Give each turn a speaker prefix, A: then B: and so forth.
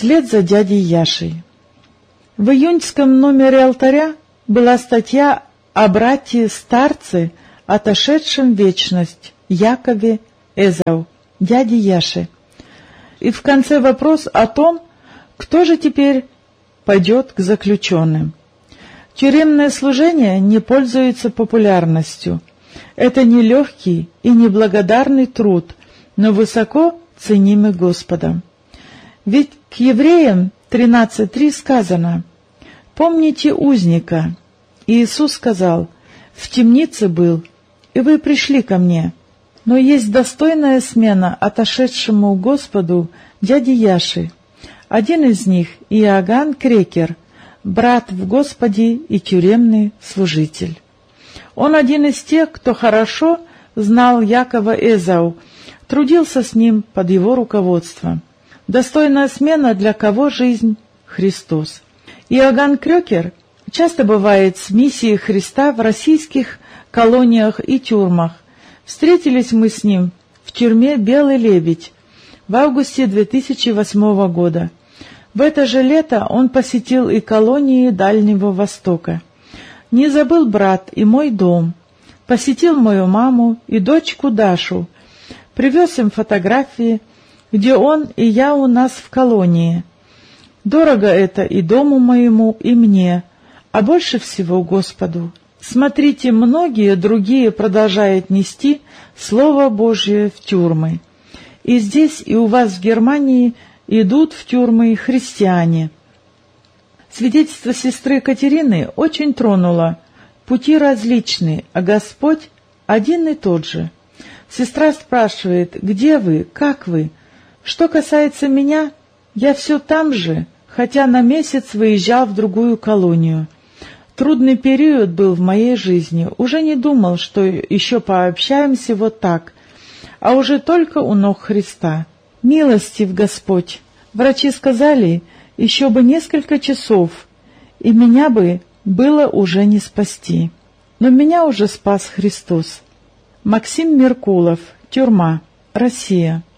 A: Вслед за дядей Яшей. В июньском номере «Алтаря» была статья о брате-старце, отошедшем в вечность, Якове Эзау, дяде Яше. И в конце вопрос о том, кто же теперь пойдет к заключенным. Тюремное служение не пользуется популярностью. Это нелегкий и неблагодарный труд, но высоко ценимый Господом. Ведь к Евреям 13:3 сказано: «Помните узника». Иисус сказал: «В темнице был, и вы пришли ко мне». Но есть достойная смена отошедшему Господу дяде Яши. Один из них — Иоганн Крекер, брат в Господе и тюремный служитель. Он один из тех, кто хорошо знал Якова Эзау, трудился с ним под его руководством. Достойная смена, для кого жизнь — Христос. Иоганн Крекер часто бывает с миссией Христа в российских колониях и тюрьмах. Встретились мы с ним в тюрьме «Белый лебедь» в августе 2008 года. В это же лето он посетил и колонии Дальнего Востока. Не забыл брат и мой дом. Посетил мою маму и дочку Дашу. Привез им фотографии, где он и я у нас в колонии. Дорого это и дому моему, и мне, а больше всего Господу. Смотрите, многие другие продолжают нести Слово Божие в тюрьмы. И здесь, и у вас в Германии идут в тюрьмы христиане. Свидетельство сестры Катерины очень тронуло. Пути различны, а Господь один и тот же. Сестра спрашивает: где вы, как вы? Что касается меня, я все там же, хотя на месяц выезжал в другую колонию. Трудный период был в моей жизни, уже не думал, что еще пообщаемся вот так, а уже только у ног Христа. Милостив Господь! Врачи сказали, еще бы несколько часов, и меня бы было уже не спасти. Но меня уже спас Христос. Максим Меркулов, тюрьма, Россия.